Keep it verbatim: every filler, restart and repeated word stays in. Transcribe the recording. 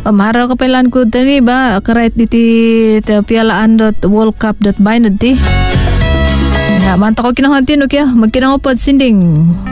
Pamahara ka pailan ko tani ba karait diti pialaan dot world cup dot by na ti. Nga manta ko kinahangtin okay magkinangopod sinding.